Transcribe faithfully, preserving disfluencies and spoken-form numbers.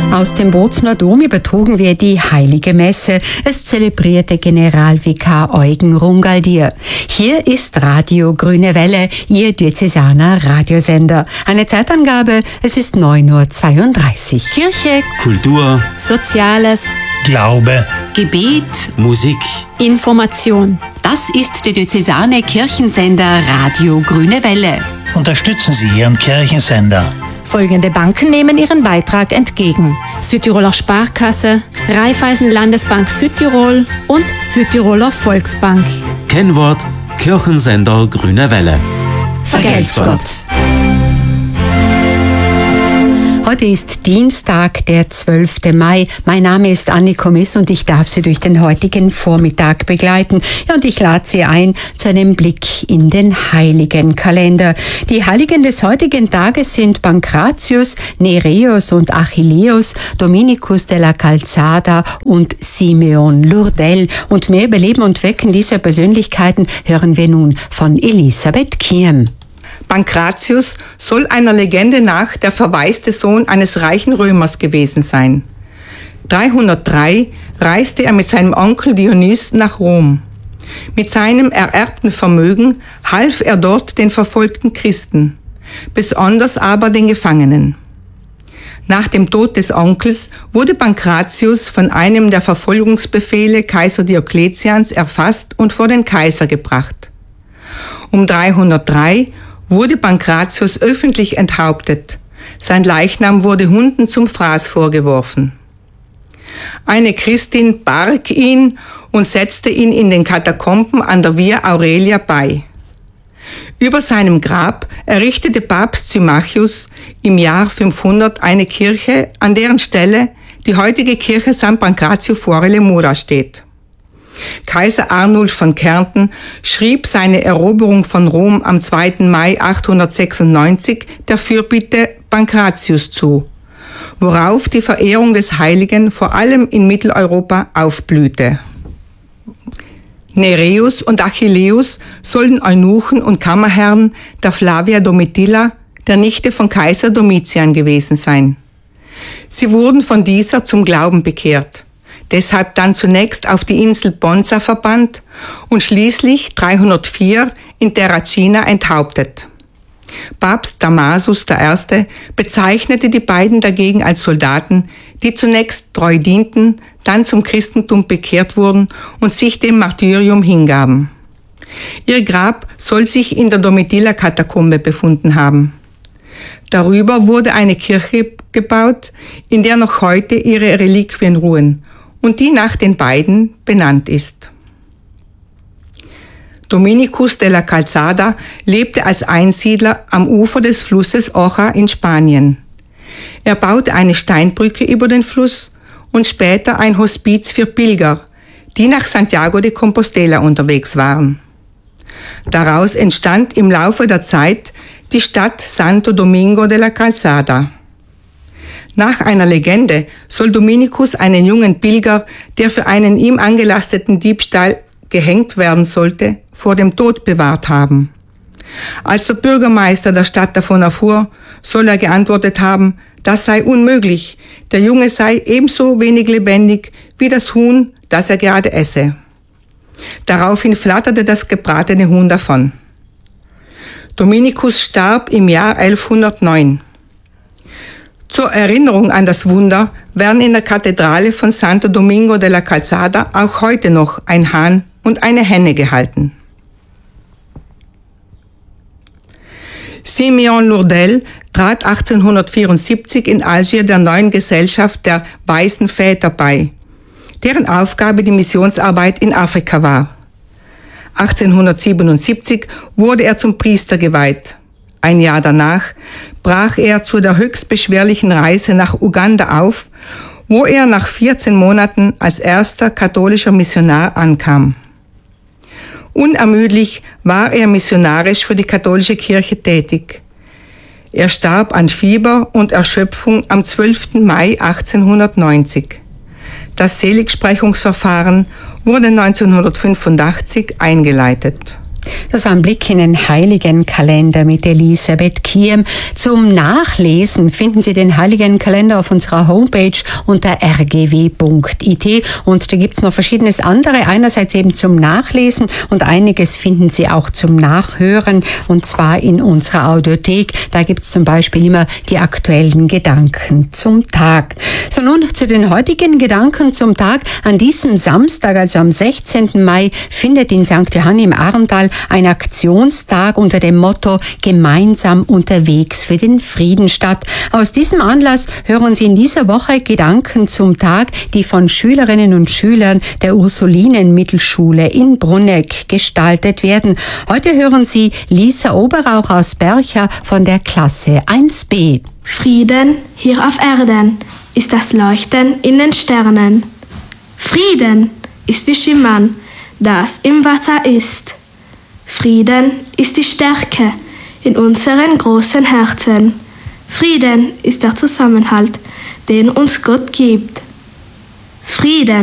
Aus dem Bozner Dom übertrugen wir die Heilige Messe. Es zelebrierte Generalvikar Eugen Rungaldier. Hier ist Radio Grüne Welle, Ihr diözesaner Radiosender. Eine Zeitangabe, es ist neun Uhr zweiunddreißig. Kirche, Kultur, Soziales, Glaube, Gebet, Musik, Information. Das ist der diözesane Kirchensender Radio Grüne Welle. unterstützen Sie Ihren Kirchensender. Folgende Banken nehmen ihren Beitrag entgegen: Südtiroler Sparkasse, Raiffeisen Landesbank Südtirol und Südtiroler Volksbank. Kennwort Kirchensender Grüne Welle. Vergelt's Gott. Heute ist Dienstag, der zwölfte Mai. Mein Name ist Anniko Miss und ich darf Sie durch den heutigen Vormittag begleiten. Ja, und ich lade Sie ein zu einem Blick in den Heiligenkalender. Die Heiligen des heutigen Tages sind Pankratius, Nereus und Achilleus, Dominikus della Calzada und Simeon Lurdel. Und mehr über Leben und Wirken dieser Persönlichkeiten hören wir nun von Elisabeth Kiem. Pankratius soll einer Legende nach der verwaiste Sohn eines reichen Römers gewesen sein. dreihundertdrei reiste er mit seinem Onkel Dionys nach Rom. Mit seinem ererbten Vermögen half er dort den verfolgten Christen, besonders aber den Gefangenen. Nach dem Tod des Onkels wurde Pankratius von einem der Verfolgungsbefehle Kaiser Diokletians erfasst und vor den Kaiser gebracht. Um dreihundertdrei wurde Pankratius öffentlich enthauptet. Sein Leichnam wurde Hunden zum Fraß vorgeworfen. Eine Christin barg ihn und setzte ihn in den Katakomben an der Via Aurelia bei. Über seinem Grab errichtete Papst Symmachus im Jahr fünfhundert eine Kirche, an deren Stelle die heutige Kirche San Pancrazio fuori le Mura steht. Kaiser Arnulf von Kärnten schrieb seine Eroberung von Rom am zweiten Mai achthundertsechsundneunzig der Fürbitte Pankratius zu, worauf die Verehrung des Heiligen vor allem in Mitteleuropa aufblühte. Nereus und Achilleus sollen Eunuchen und Kammerherren der Flavia Domitilla, der Nichte von Kaiser Domitian, gewesen sein. Sie wurden von dieser zum Glauben bekehrt, deshalb dann zunächst auf die Insel Ponza verbannt und schließlich dreihundertvier in Terracina enthauptet. Papst Damasus der Erste bezeichnete die beiden dagegen als Soldaten, die zunächst treu dienten, dann zum Christentum bekehrt wurden und sich dem Martyrium hingaben. Ihr Grab soll sich in der Domitilla-Katakombe befunden haben. Darüber wurde eine Kirche gebaut, in der noch heute ihre Reliquien ruhen und die nach den beiden benannt ist. Dominikus della Calzada lebte als Einsiedler am Ufer des Flusses Oja in Spanien. Er baute eine Steinbrücke über den Fluss und später ein Hospiz für Pilger, die nach Santiago de Compostela unterwegs waren. Daraus entstand im Laufe der Zeit die Stadt Santo Domingo della Calzada. Nach einer Legende soll Dominikus einen jungen Pilger, der für einen ihm angelasteten Diebstahl gehängt werden sollte, vor dem Tod bewahrt haben. Als der Bürgermeister der Stadt davon erfuhr, soll er geantwortet haben, das sei unmöglich, der Junge sei ebenso wenig lebendig wie das Huhn, das er gerade esse. Daraufhin flatterte das gebratene Huhn davon. Dominikus starb im Jahr elfhundertneun. Zur Erinnerung an das Wunder werden in der Kathedrale von Santo Domingo della Calzada auch heute noch ein Hahn und eine Henne gehalten. Simeon Lurdel trat achtzehnhundertvierundsiebzig in Algier der neuen Gesellschaft der Weißen Väter bei, deren Aufgabe die Missionsarbeit in Afrika war. achtzehnhundertsiebenundsiebzig wurde er zum Priester geweiht. Ein Jahr danach brach er zu der höchst beschwerlichen Reise nach Uganda auf, wo er nach vierzehn Monaten als erster katholischer Missionar ankam. Unermüdlich war er missionarisch für die katholische Kirche tätig. Er starb an Fieber und Erschöpfung am zwölften Mai achtzehnhundertneunzig. Das Seligsprechungsverfahren wurde neunzehnhundertfünfundachtzig eingeleitet. Das war ein Blick in den Heiligenkalender mit Elisabeth Kiem. Zum Nachlesen finden Sie den Heiligenkalender auf unserer Homepage unter r g w punkt i t und da gibt's noch verschiedenes andere. Einerseits eben zum Nachlesen und einiges finden Sie auch zum Nachhören und zwar in unserer Audiothek. Da gibt's zum Beispiel immer die aktuellen Gedanken zum Tag. So, nun zu den heutigen Gedanken zum Tag. An diesem Samstag, also am sechzehnten Mai, findet in Sankt Johann im Ahrntal ein Aktionstag unter dem Motto Gemeinsam unterwegs für den Frieden statt. Aus diesem Anlass hören Sie in dieser Woche Gedanken zum Tag, die von Schülerinnen und Schülern der Ursulinen-Mittelschule in Brunegg gestaltet werden. Heute hören Sie Lisa Oberauch aus Bercha von der Klasse eins b. Frieden hier auf Erden ist das Leuchten in den Sternen. Frieden ist wie Schimmern, das im Wasser ist. Frieden ist die Stärke in unseren großen Herzen. Frieden ist der Zusammenhalt, den uns Gott gibt. Frieden